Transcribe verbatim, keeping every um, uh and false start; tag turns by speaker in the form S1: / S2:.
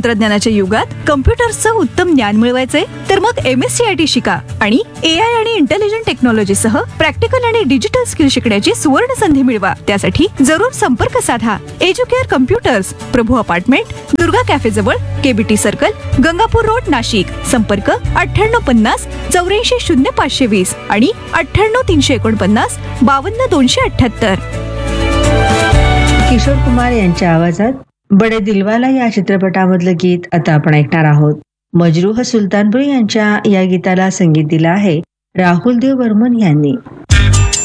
S1: तंत्रज्ञानाच्या युगात कम्प्युटर्सचं उत्तम ज्ञान मिळवायचंय तर मग M S C I T शिका आणि ए आय आणि इंटेलिजंट टेक्नॉलॉजी सह प्रॅक्टिकल आणि डिजिटल स्किल शिकण्याची सुवर्ण संधी मिळवा. त्यासाठी जरूर संपर्क साधा. एज्युकेअर कम्प्युटर्स, प्रभू अपार्टमेंट, दुर्गा कॅफे जवळ, KBT circle, Gangapur road, Nashik. संपर्क अठ्ठ्याण्णव पन्नास चौऱ्याऐंशी शून्य पाचशे वीस आणि अठ्ठ्याण्णव तीनशे एकोणपन्नास बावन्न दोनशे अठ्ठ्याहत्तर.
S2: किशोर कुमार यांच्या आवाजात बडे दिलवाला या चित्रपटामधलं गीत आता आपण ऐकणार आहोत. मजरूह सुलतानपुरी यांच्या या गीताला संगीत दिलं आहे राहुल देव बर्मन यांनी.